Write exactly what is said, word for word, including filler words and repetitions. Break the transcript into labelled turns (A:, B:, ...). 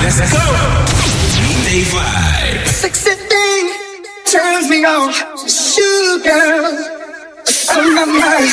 A: Let's go. Weekday vibe.
B: Sexy thing turns me on. Sugar on my mind.